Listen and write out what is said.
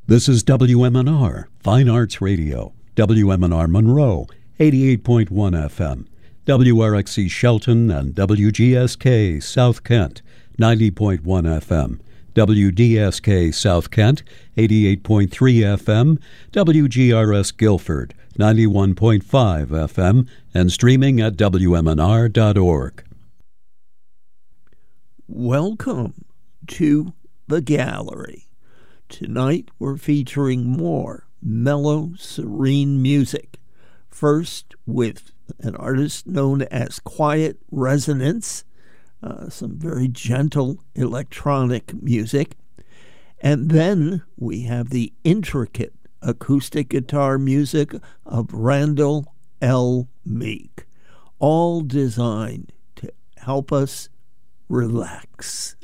This is WMNR, Fine Arts Radio, WMNR Monroe, 88.1 FM, WRXC Shelton and WGSK South Kent, 90.1 FM, WDSK South Kent, 88.3 FM, WGRS Guilford, 91.5 FM, and streaming at WMNR.org. Welcome to the gallery. Tonight we're featuring more mellow, serene music. First with an artist known as Quiet Resonance, some very gentle electronic music. And then we have the intricate acoustic guitar music of Randall L. Meek, all designed to help us relax.